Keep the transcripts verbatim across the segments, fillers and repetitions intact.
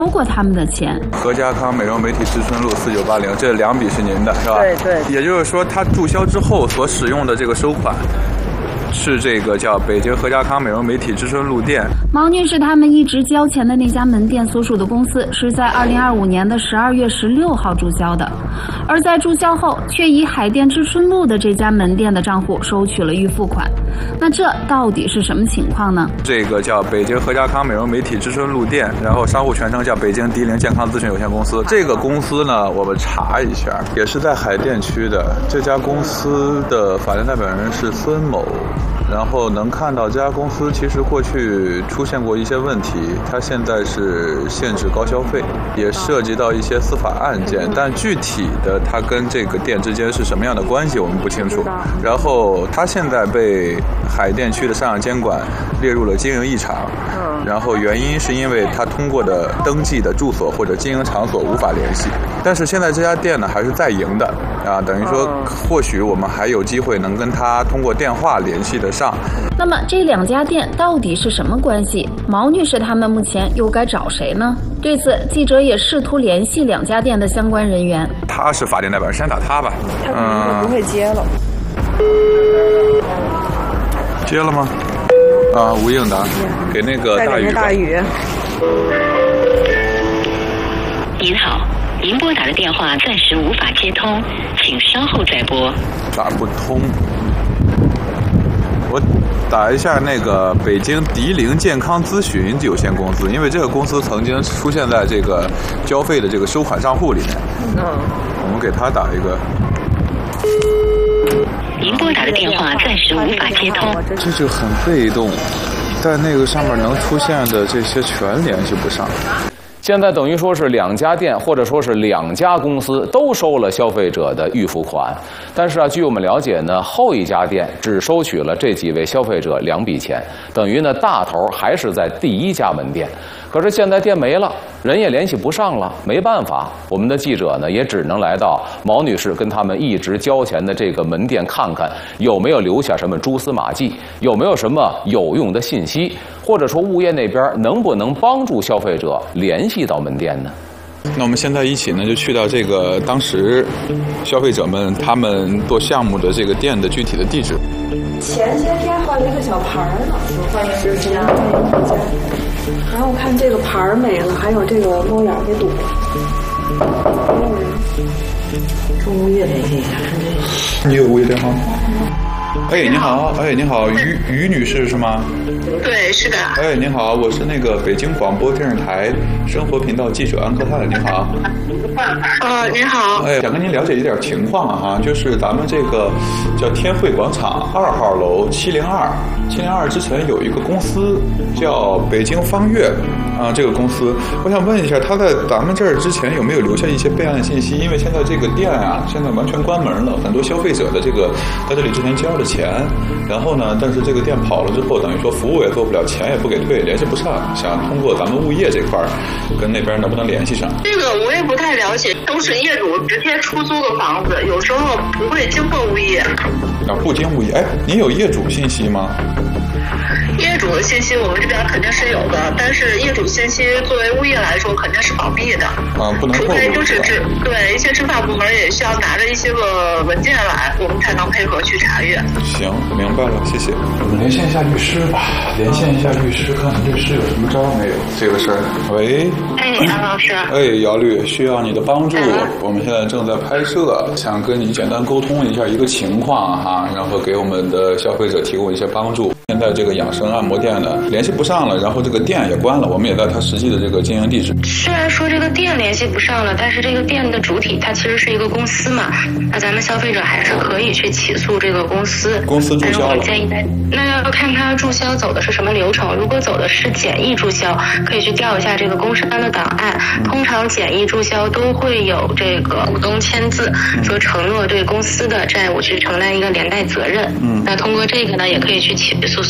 收过他们的钱。 何家康美容媒体知春路四九八零，这两笔是您的，是吧？ 对对。 也就是说，他注销之后所使用的这个收款，是这个叫北京何家康美容媒体知春路店。 毛女士他们一直交钱的那家门店所属的公司是在二零二五年的十二月十六号注销的，而在注销后，却以海淀知春路的这家门店的账户收取了预付款。那这到底是什么情况呢？ 这个叫北京何家康美容媒体知春路店，然后商户全称叫北京迪林健康咨询有限公司。这个公司呢，我们查一下，也是在海淀区的。这家公司的法定代表人是孙某。然后能看到这家公司其实过去出现过一些问题，它现在是限制高消费，也涉及到一些司法案件，但具体的它跟这个店之间是什么样的关系我们不清楚。然后它现在被海淀区的商业监管列入了经营异常，然后原因是因为它通过的登记的住所或者经营场所无法联系，但是现在这家店呢还是在营的啊，等于说或许我们还有机会能跟它通过电话联系得上。 那么这两家店到底是什么关系？毛女士他们目前又该找谁呢？对此，记者也试图联系两家店的相关人员。 他是法定代表人，先打他吧。 他可能就不会接了。 嗯、接了吗？啊，无应答。给那个大宇。 大宇。 您好，您拨打的电话暂时无法接通，请稍后再拨。 打不通。我打一下那个北京迪林健康咨询有限公司，因为这个公司曾经出现在这个交费的这个收款账户里面。嗯，我们给他打一个。 您拨打的电话暂时无法接通。 这就很被动，在那个上面能出现的这些全联系不上。 现在等于说是两家店或者说是两家公司都收了消费者的预付款，但是啊，据我们了解呢，后一家店只收取了这几位消费者两笔钱，等于呢大头还是在第一家门店。可是现在店没了，人也联系不上了，没办法，我们的记者呢也只能来到毛女士跟他们一直交钱的这个门店看看有没有留下什么蛛丝马迹，有没有什么有用的信息，或者说物业那边能不能帮助消费者联系到门店呢？ 那我们现在一起呢，就去到这个当时消费者们他们做项目的这个店的具体的地址。 前些天换了一个小牌儿呢，换一个时间，换一个时间。然后我看这个牌儿没了，还有这个猫眼给堵了。没有人。 跟物业联系一下，看这个。 你有物业电话吗？哎，你好，哎，你好，于于女士是吗？ 对，是的。 哎，你好，我是那个北京广播电视台生活频道记者安科泰，你好。 哦，您好。 哎，想跟您了解一点情况啊，就是咱们这个叫天汇广场二号楼七零二，七零二之前有一个公司叫北京方悦啊，这个公司，我想问一下，他在咱们这儿之前有没有留下一些备案信息？因为现在这个店啊，现在完全关门了，很多消费者的这个在这里之前交了钱，然后呢，但是这个店跑了之后，等于说服务也做不了，钱也不给退，联系不上，想通过咱们物业这块儿跟那边能不能联系上？ 这个我也不太了解，都是业主直接出租的房子，有时候不会经过物业。 啊，不经物业。哎，您有业主信息吗？ 业主的信息我们这边肯定是有的，但是业主信息作为物业来说肯定是保密的。 啊，不能透露。 除非就是执对一些执法部门也需要拿着一些个文件来，我们才能配合去查阅。 行，明白了，谢谢。我们连线一下律师吧，连线一下律师，看看律师有什么招没有这个事儿。喂。 哎，杨老师。 哎，姚律，需要你的帮助。 嗯、 我们现在正在拍摄，想跟你简单沟通一下一个情况哈，然后给我们的消费者提供一些帮助。现在这个养生按摩店呢联系不上了，然后这个店也关了，我们也在它实际的这个经营地址。 虽然说这个店联系不上了，但是这个店的主体它其实是一个公司嘛，那咱们消费者还是可以去起诉这个公司。 公司注销了。但是我们建议， 那要看它注销走的是什么流程。如果走的是简易注销，可以去调一下这个工商的档案。通常简易注销都会有这个股东签字，说承诺对公司的债务去承担一个连带责任。嗯。那通过这个呢，也可以去起诉。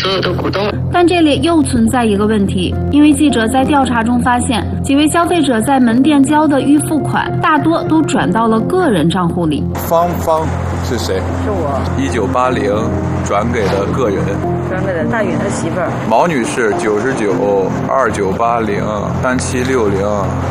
所有的股东。 但这里又存在一个问题，因为记者在调查中发现，几位消费者在门店交的预付款大多都转到了个人账户里。 芳芳是谁？ 是我一九八零转给的个人。 转给的大宇他媳妇儿。 毛女士九十九二九八零三七六零。